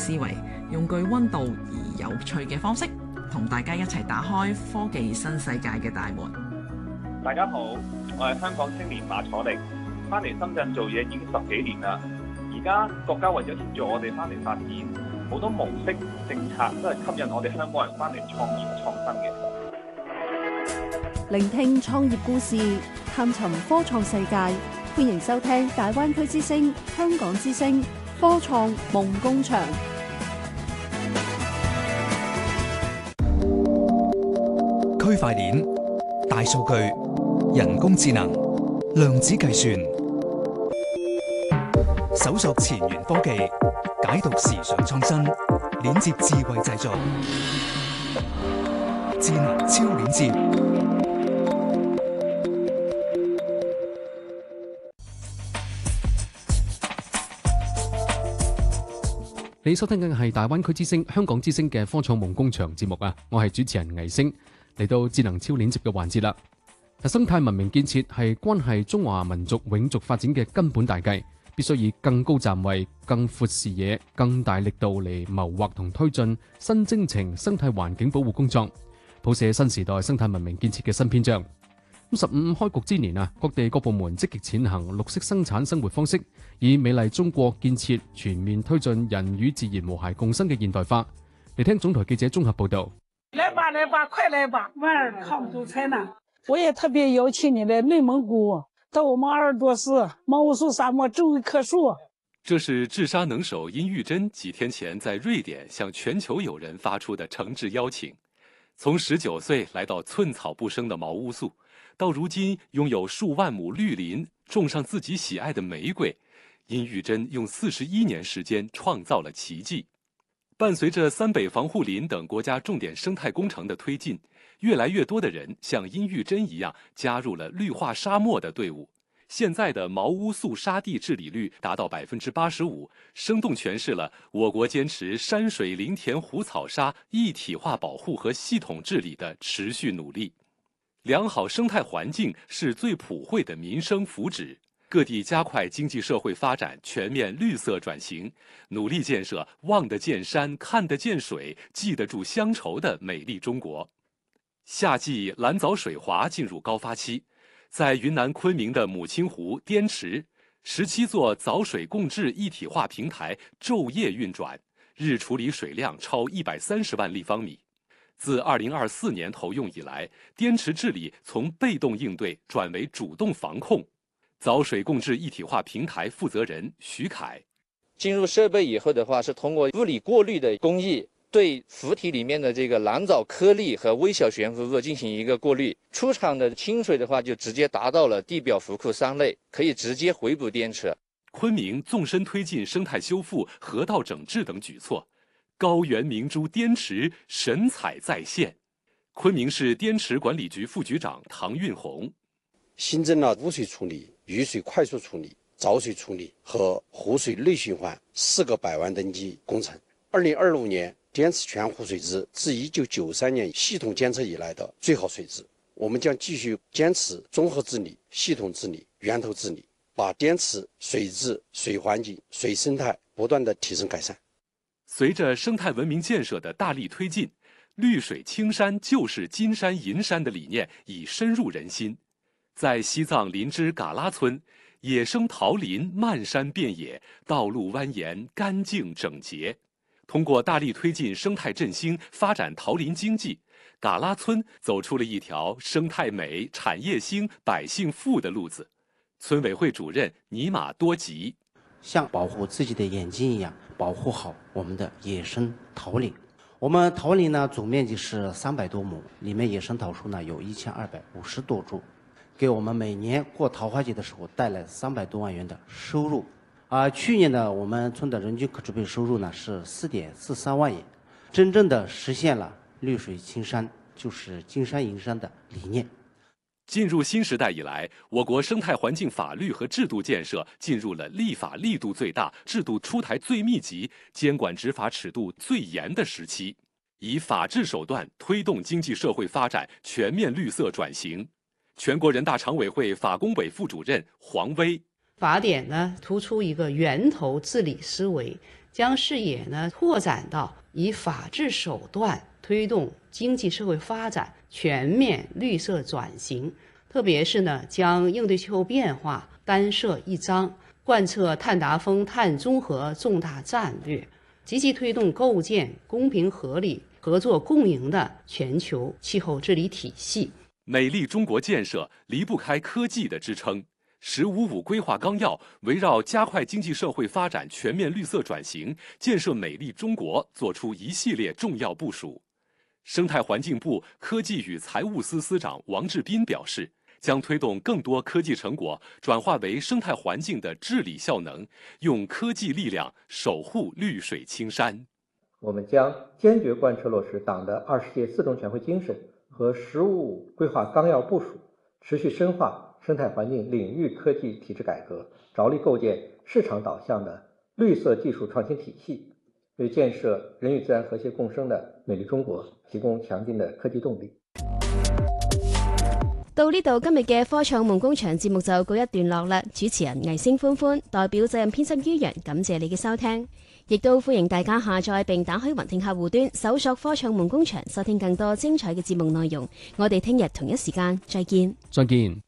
思維，用具溫度而有趣嘅方式，同大家一齊打開科技新世界嘅大門。 大家好，我係香港青年馬楚力，翻嚟深圳做嘢已經10幾年啦。而家國家為咗協助我哋翻嚟發展，好多模式政策都係吸引我哋香港人翻嚟創業創新嘅。 聆聽創業故事，探尋科創世界，歡迎收聽大灣區之聲、香港之聲科創夢工場。 區塊鏈、大數據、人工智能、量子計算，搜索前沿科技，解讀時尚創新，鏈接智慧製作，智能超鏈接。 你收聽緊係大灣區之聲、香港之聲嘅科創夢工場節目啊！我係主持人魏星，嚟到智能超鏈接嘅環節啦。生態文明建設係關係中華民族永續發展嘅根本大計，必須以更高站位、更闊視野、更大力度嚟謀劃同推進新征程生態環境保護工作，譜寫新時代生態文明建設嘅新篇章。15開局之年啊，各地各部門積極踐行綠色生產生活方式，以美麗中國建設全面推進人與自然和諧共生嘅現代化。嚟聽總台記者綜合報道。 來吧來吧，快來吧，娃兒抗毒才呢。我也特別邀請你來內蒙古，到我們鄂爾多斯毛乌素沙漠種一棵樹。 這是治沙能手殷玉珍幾天前在瑞典向全球友人發出的誠摯邀請。從19歲來到寸草不生的毛烏素，到如今擁有數萬畝綠林，種上自己喜愛的玫瑰，殷玉珍用41年時間創造了奇蹟。伴隨着三北防護林等國家重點生態工程的推進，越來越多的人像殷玉珍一樣加入了綠化沙漠的隊伍。現在的毛烏素沙地治理率達到85%，生動詮釋了我國堅持山水林田湖草沙一體化保護和系統治理的持續努力。良好生態環境是最普惠的民生福祉，各地加快經濟社會發展全面綠色轉型，努力建設望得見山、看得見水、記得住鄉愁的美麗中國。夏季藍藻水華進入高發期，在雲南昆明的母親湖滇池，17座藻水共治一體化平台晝夜運轉，日處理水量超130萬立方米。自2024年投用以來，滇池治理從被動應對轉為主動防控。藻水共治一體化平台負責人徐凱： 進入設備以後的話，是通過物理過濾的工藝，對浮體裡面的這個藍藻顆粒和微小懸浮物進行一個過濾。出廠的清水的話，就直接達到了地表浮庫3類，可以直接回補滇池。 昆明縱深推進生態修復、河道整治等舉措。高原明珠滇池神采再現，昆明市滇池管理局副局長唐運紅： 新增了污水處理、雨水快速處理、藻水處理和湖水內循環4個100萬登記工程。2025年滇池全湖水質自1993年系統監測以來的最好水質。我們將繼續堅持綜合治理、系統治理、源頭治理，把滇池水質、水環境、水生態不斷地提升改善。 隨着生態文明建設的大力推進，綠水青山就是金山銀山的理念已深入人心。在西藏林芝嘎拉村，野生桃林漫山遍野，道路蜿蜒，乾淨整潔。通過大力推進生態振興，發展桃林經濟，嘎拉村走出了一條生態美、產業興、百姓富的路子。村委會主任尼瑪多吉： 像保護自己的眼睛一樣，保護好我們的野生桃林。我們桃林呢，總面積是300多畝，裏面野生桃樹呢有1250多株，給我們每年過桃花節的時候帶來300多萬元的收入。去年呢，我們村的人均可支配收入呢是4.43萬元，真正的實現了綠水青山就是金山銀山的理念。 進入新時代以來，我國生態環境法律和制度建設進入了立法力度最大、制度出台最密集、監管執法尺度最嚴的時期，以法治手段推動經濟社會發展全面綠色轉型。全國人大常委會法工委副主任黃威： 法典呢突出一個源頭治理思維， 将视野呢拓展到以法治手段推动经济社会发展、全面绿色转型，特别是呢将应对气候变化单设一章，贯彻碳达峰、碳中和重大战略，积极推动构建公平合理、合作共赢的全球气候治理体系。 美丽中国建设离不开科技的支撑。“15+5”规划纲要围绕加快经济社会发展、全面绿色转型、建设美丽中国作出一系列重要部署。生态环境部科技与财务司司长王志斌表示，将推动更多科技成果转化为生态环境的治理效能，用科技力量守护绿水青山。 我们将坚决贯彻落实党的20届四中全会精神和“15+5”规划纲要部署，持续深化生态环境领域科技体制改革，着力构建市场导向的绿色技术创新体系，为建设人与自然和谐共生的美丽中国提供强劲的科技动力。 到呢度，今日嘅科創夢工場節目就告一段落啦。主持人魏星歡歡代表責任編輯于洋，感謝你嘅收聽，亦都歡迎大家下載並打開雲聽客戶端，搜索科創夢工場，收聽更多精彩嘅節目內容。我哋聽日同一時間再見。 再見。